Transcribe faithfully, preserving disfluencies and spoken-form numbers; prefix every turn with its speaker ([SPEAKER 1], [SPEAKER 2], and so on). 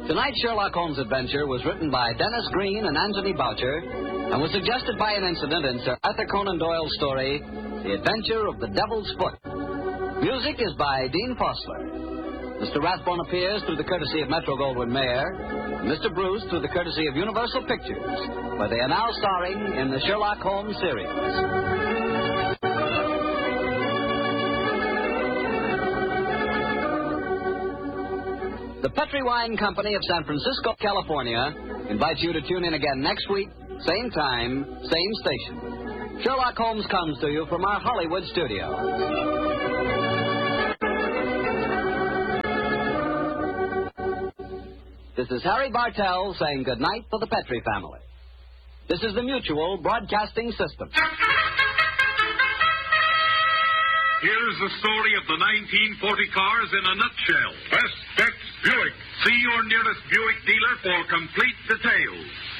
[SPEAKER 1] Tonight's Sherlock Holmes adventure was written by Dennis Green and Anthony Boucher and was suggested by an incident in Sir Arthur Conan Doyle's story, The Adventure of the Devil's Foot. Music is by Dean Fossler. Mister Rathbone appears through the courtesy of Metro-Goldwyn-Mayer, and Mister Bruce through the courtesy of Universal Pictures, where they are now starring in the Sherlock Holmes series. The Petri Wine Company of San Francisco, California, invites you to tune in again next week, same time, same station. Sherlock Holmes comes to you from our Hollywood studio. This is Harry Bartell saying good night for the Petri family. This is the Mutual Broadcasting System.
[SPEAKER 2] Here's the story of the nineteen forty cars in a nutshell. Best Bets Buick. See your nearest Buick dealer for complete details.